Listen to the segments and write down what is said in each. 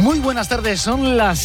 Muy buenas tardes, son las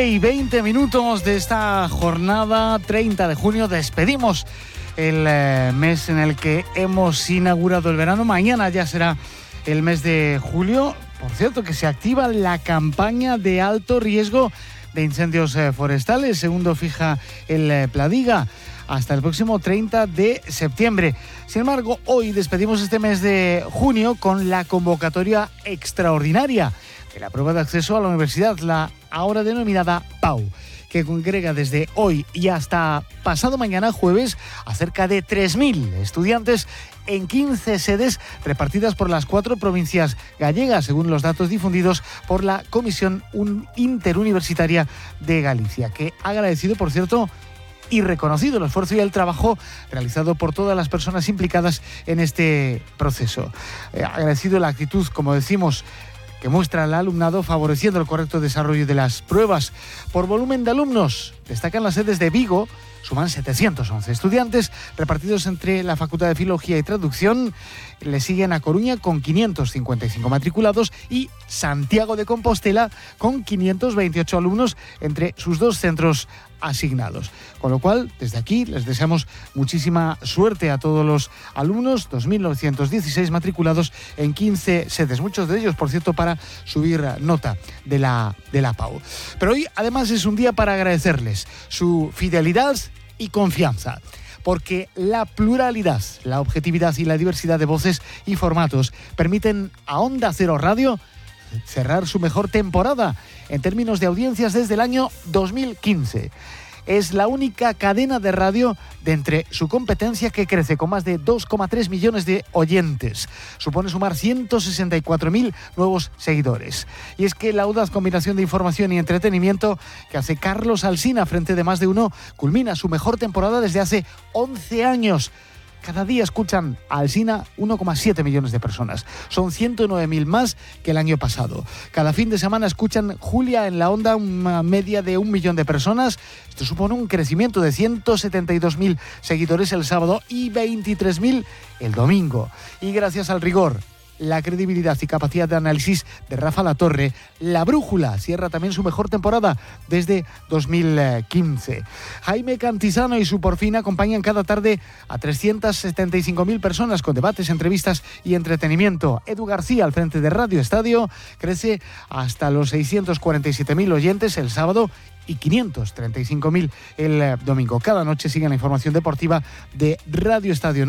7:20 de esta jornada 30 de junio. Despedimos el mes en el que hemos inaugurado el verano. Mañana ya será el mes de julio. Por cierto, que se activa la campaña de alto riesgo de incendios forestales, segundo fija el Pladiga, hasta el próximo 30 de septiembre. Sin embargo, hoy despedimos este mes de junio con la convocatoria extraordinaria de la prueba de acceso a la universidad, la ahora denominada PAU, que congrega desde hoy y hasta pasado mañana jueves a cerca de 3.000 estudiantes en 15 sedes repartidas por las 4 provincias gallegas, según los datos difundidos por la Comisión Interuniversitaria de Galicia, que ha agradecido, por cierto, y reconocido el esfuerzo y el trabajo realizado por todas las personas implicadas en este proceso. Agradecido la actitud, como decimos, que muestra el alumnado favoreciendo el correcto desarrollo de las pruebas. Por volumen de alumnos, destacan las sedes de Vigo, suman 711 estudiantes repartidos entre la Facultad de Filología y Traducción. Le siguen a Coruña con 555 matriculados y Santiago de Compostela con 528 alumnos entre sus 2 centros asignados. Con lo cual, desde aquí les deseamos muchísima suerte a todos los alumnos, 2.916 matriculados en 15 sedes, muchos de ellos, por cierto, para subir nota de la PAU. Pero hoy, además, es un día para agradecerles su fidelidad y confianza, porque la pluralidad, la objetividad y la diversidad de voces y formatos permiten a Onda Cero Radio cerrar su mejor temporada en términos de audiencias desde el año 2015. Es la única cadena de radio de entre su competencia que crece con más de 2,3 millones de oyentes. Supone sumar 164.000 nuevos seguidores. Y es que la audaz combinación de información y entretenimiento que hace Carlos Alsina frente de Más de Uno culmina su mejor temporada desde hace 11 años. Cada día escuchan a Alsina 1,7 millones de personas. Son 109.000 más que el año pasado. Cada fin de semana escuchan Julia en la Onda, una media de 1 millón de personas. Esto supone un crecimiento de 172.000 seguidores el sábado y 23.000 el domingo. Y gracias al rigor, la credibilidad y capacidad de análisis de Rafa Latorre, La Brújula cierra también su mejor temporada desde 2015. Jaime Cantizano y su Porfina acompañan cada tarde a 375.000 personas con debates, entrevistas y entretenimiento. Edu García, al frente de Radio Estadio, crece hasta los 647.000 oyentes el sábado y 535.000 el domingo. Cada noche siguen la información deportiva de Radio Estadio.